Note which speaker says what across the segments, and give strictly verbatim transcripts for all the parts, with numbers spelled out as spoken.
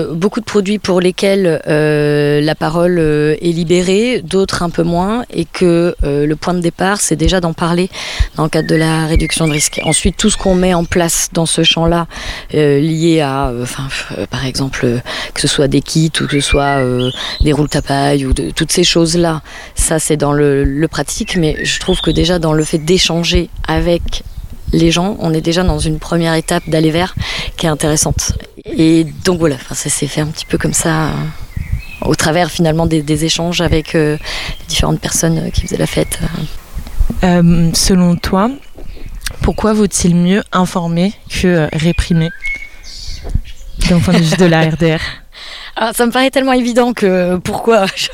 Speaker 1: beaucoup de produits pour lesquels euh, la parole euh, est libérée, d'autres un peu moins, et que euh, le point de départ, c'est déjà d'en parler dans le cadre de la réduction de risque. Ensuite, tout ce qu'on met en place dans ce champ-là, euh, lié à, euh, enfin, euh, par exemple, euh, que ce soit des kits ou que ce soit euh, des rouleaux à paille ou de, toutes ces choses-là, ça c'est dans le, le pratique, mais je trouve que déjà dans le fait d'échanger avec les gens, on est déjà dans une première étape d'aller vers qui est intéressante. Et donc voilà, enfin, ça s'est fait un petit peu comme ça, euh, au travers finalement des, des échanges avec euh, différentes personnes qui faisaient la fête.
Speaker 2: Euh, selon toi, pourquoi vaut-il mieux informer que euh, réprimer d'un point de vue de la R D R?
Speaker 1: Alors, ça me paraît tellement évident que pourquoi je...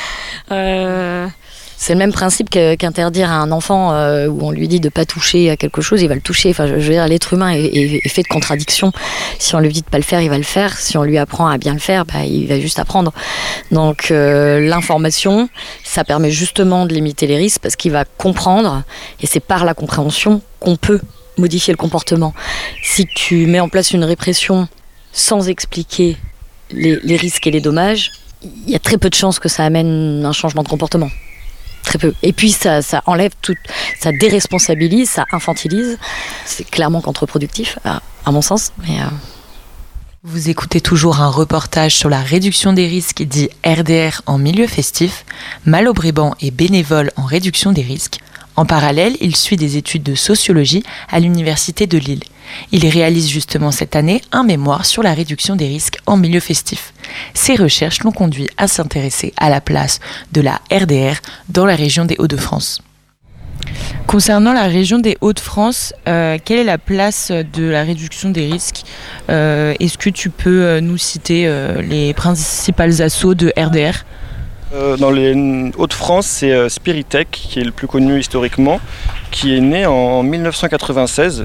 Speaker 1: euh... C'est le même principe qu'interdire à un enfant euh, où on lui dit de ne pas toucher à quelque chose, il va le toucher. Enfin, je veux dire, l'être humain est, est, est fait de contradictions. Si on lui dit de ne pas le faire, il va le faire. Si on lui apprend à bien le faire, bah, il va juste apprendre. Donc euh, l'information, ça permet justement de limiter les risques parce qu'il va comprendre, et c'est par la compréhension qu'on peut modifier le comportement. Si tu mets en place une répression sans expliquer les, les risques et les dommages, il y a très peu de chances que ça amène un changement de comportement. Très peu. Et puis ça, ça enlève tout, ça déresponsabilise, ça infantilise. C'est clairement contre-productif, à, à mon sens. Mais euh...
Speaker 2: Vous écoutez toujours un reportage sur la réduction des risques dit R D R en milieu festif. Malo Bréban est bénévole en réduction des risques. En parallèle, il suit des études de sociologie à l'Université de Lille. Il réalise justement cette année un mémoire sur la réduction des risques en milieu festif. Ses recherches l'ont conduit à s'intéresser à la place de la R D R dans la région des Hauts-de-France. Concernant la région des Hauts-de-France, euh, quelle est la place de la réduction des risques ? euh, Est-ce que tu peux nous citer euh, les principales assos de R D R ?
Speaker 3: Euh, dans les Hauts-de-France, c'est euh, Spiritech qui est le plus connu historiquement, qui est né en dix-neuf cent quatre-vingt-seize.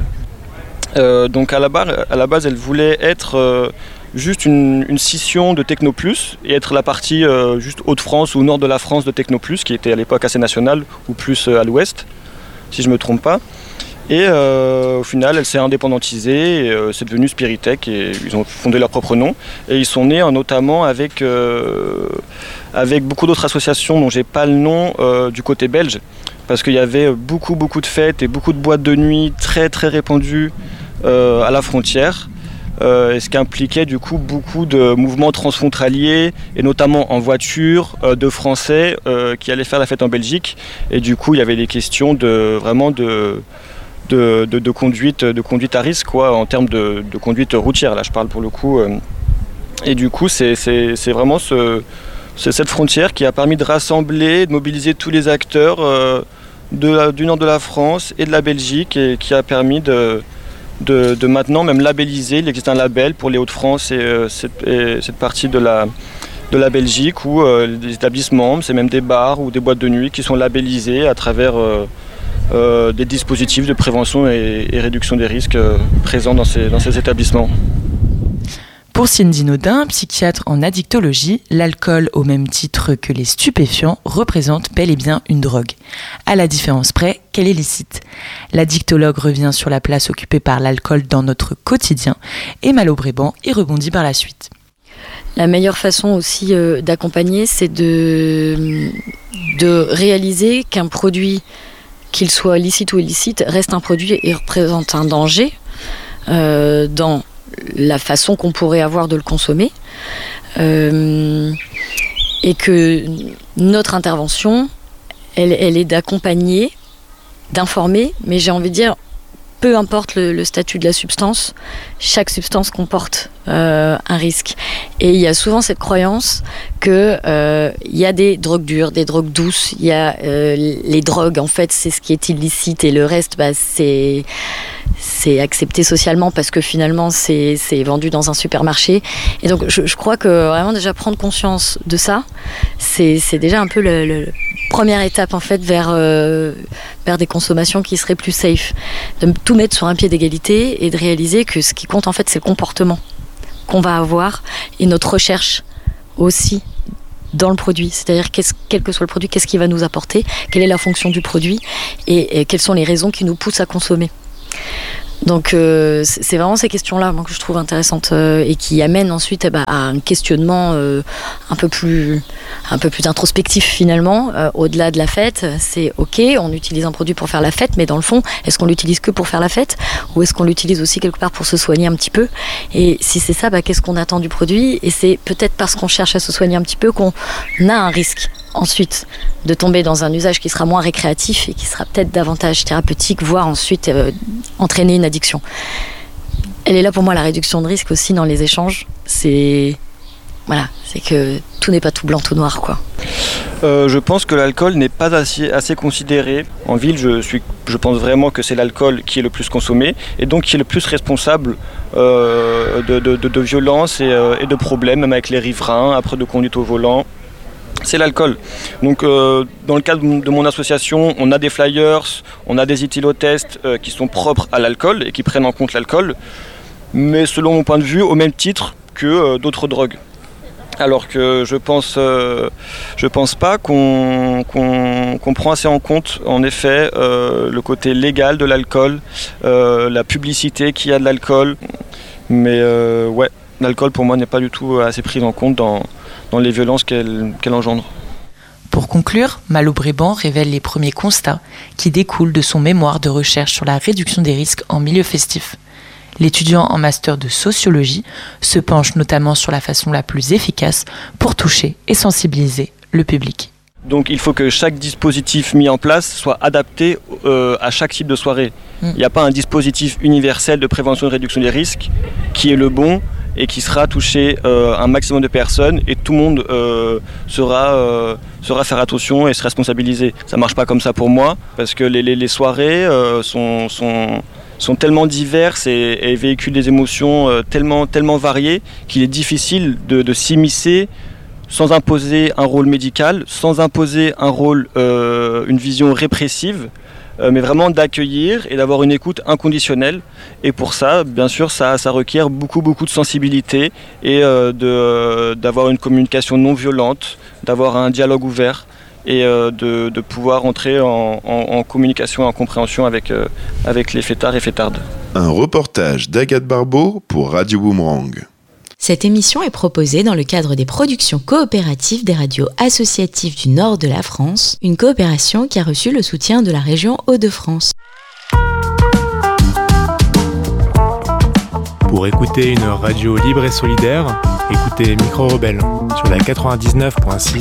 Speaker 3: Euh, donc à la, base, à la base, elle voulait être euh, juste une, une scission de Technoplus et être la partie euh, juste Hauts-de-France ou nord de la France de Technoplus, qui était à l'époque assez nationale, ou plus euh, à l'ouest, si je ne me trompe pas. Et euh, au final, elle s'est indépendantisée, et, euh, c'est devenu Spiritech, et ils ont fondé leur propre nom. Et ils sont nés euh, notamment avec, euh, avec beaucoup d'autres associations dont j'ai pas le nom euh, du côté belge, parce qu'il y avait beaucoup beaucoup de fêtes et beaucoup de boîtes de nuit très très répandues euh, à la frontière, euh, et ce qui impliquait du coup beaucoup de mouvements transfrontaliers, et notamment en voiture, euh, de Français euh, qui allaient faire la fête en Belgique. Et du coup, il y avait des questions de vraiment de De, de, de, conduite, de conduite à risque, quoi, en termes de, de conduite routière, là je parle pour le coup. Et du coup, c'est, c'est, c'est vraiment ce, c'est cette frontière qui a permis de rassembler, de mobiliser tous les acteurs euh, de la, du nord de la France et de la Belgique, et qui a permis de, de, de maintenant même labelliser. Il existe un label pour les Hauts-de-France et, euh, cette, et cette partie de la, de la Belgique où euh, des établissements, c'est même des bars ou des boîtes de nuit qui sont labellisés à travers euh, Euh, des dispositifs de prévention et, et réduction des risques euh, présents dans ces, dans ces établissements.
Speaker 2: Pour Cindy Naudin, psychiatre en addictologie, l'alcool, au même titre que les stupéfiants, représente bel et bien une drogue. À la différence près qu'elle est licite. L'addictologue revient sur la place occupée par l'alcool dans notre quotidien, et Malo Bréban y rebondit par la suite.
Speaker 1: La meilleure façon aussi euh, d'accompagner, c'est de, de réaliser qu'un produit, qu'il soit licite ou illicite, reste un produit et représente un danger euh, dans la façon qu'on pourrait avoir de le consommer, euh, et que notre intervention, elle, elle est d'accompagner, d'informer, mais j'ai envie de dire, peu importe le, le statut de la substance, chaque substance comporte euh, un risque. Et il y a souvent cette croyance qu'il euh, y a des drogues dures, des drogues douces, il y a euh, les drogues, en fait, c'est ce qui est illicite, et le reste, bah, c'est, c'est accepté socialement parce que finalement, c'est, c'est vendu dans un supermarché. Et donc, je, je crois que vraiment déjà prendre conscience de ça, c'est, c'est déjà un peu le... le première étape en fait vers, euh, vers des consommations qui seraient plus safe, de tout mettre sur un pied d'égalité et de réaliser que ce qui compte en fait c'est le comportement qu'on va avoir et notre recherche aussi dans le produit, c'est-à-dire qu'est-ce, quel que soit le produit, qu'est-ce qu'il va nous apporter, quelle est la fonction du produit et, et quelles sont les raisons qui nous poussent à consommer. Donc euh, c'est vraiment ces questions-là moi, que je trouve intéressantes euh, et qui amènent ensuite eh ben, à un questionnement euh, un peu plus, un peu plus introspectif finalement. Euh, au-delà de la fête, c'est ok, on utilise un produit pour faire la fête, mais dans le fond, est-ce qu'on l'utilise que pour faire la fête ou est-ce qu'on l'utilise aussi quelque part pour se soigner un petit peu? Et si c'est ça, bah, qu'est-ce qu'on attend du produit? Et c'est peut-être parce qu'on cherche à se soigner un petit peu qu'on a un risque ensuite de tomber dans un usage qui sera moins récréatif et qui sera peut-être davantage thérapeutique, voire ensuite euh, entraîner une addiction. Elle est là pour moi la réduction de risque aussi dans les échanges. C'est voilà, c'est que tout n'est pas tout blanc, tout noir, quoi.
Speaker 3: Euh, je pense que l'alcool n'est pas assez, assez considéré. En ville, je, suis, je pense vraiment que c'est l'alcool qui est le plus consommé et donc qui est le plus responsable euh, de, de, de, de violences et, euh, et de problèmes, même avec les riverains, après de conduite au volant. C'est l'alcool. Donc euh, dans le cadre de mon association, on a des flyers, on a des éthylotests euh, qui sont propres à l'alcool et qui prennent en compte l'alcool, mais selon mon point de vue, au même titre que euh, d'autres drogues. Alors que je pense, euh, je pense pas qu'on, qu'on, qu'on prend assez en compte, en effet, euh, le côté légal de l'alcool, euh, la publicité qu'il y a de l'alcool. Mais euh, ouais, l'alcool pour moi n'est pas du tout assez pris en compte dans dans les violences qu'elle, qu'elle engendre.
Speaker 2: Pour conclure, Malo-Bréban révèle les premiers constats qui découlent de son mémoire de recherche sur la réduction des risques en milieu festif. L'étudiant en master de sociologie se penche notamment sur la façon la plus efficace pour toucher et sensibiliser le public.
Speaker 3: Donc il faut que chaque dispositif mis en place soit adapté euh, à chaque type de soirée. Mmh. Il n'y a pas un dispositif universel de prévention et de réduction des risques qui est le bon et qui sera toucher euh, un maximum de personnes et tout le monde euh, sera, euh, sera faire attention et se responsabiliser. Ça ne marche pas comme ça pour moi parce que les, les, les soirées euh, sont, sont, sont tellement diverses et, et véhiculent des émotions euh, tellement, tellement variées qu'il est difficile de, de s'immiscer sans imposer un rôle médical, sans imposer un rôle, euh, une vision répressive, euh, mais vraiment d'accueillir et d'avoir une écoute inconditionnelle. Et pour ça, bien sûr, ça, ça requiert beaucoup, beaucoup de sensibilité et euh, de, euh, d'avoir une communication non violente, d'avoir un dialogue ouvert et euh, de, de pouvoir entrer en, en, en communication et en compréhension avec, euh, avec les fêtards et fêtardes.
Speaker 4: Un reportage d'Agathe Barbeau pour Radio Boomerang.
Speaker 5: Cette émission est proposée dans le cadre des productions coopératives des radios associatives du nord de la France, une coopération qui a reçu le soutien de la région Hauts-de-France.
Speaker 6: Pour écouter une radio libre et solidaire, écoutez Micro Rebelle sur la quatre-vingt-dix-neuf virgule six.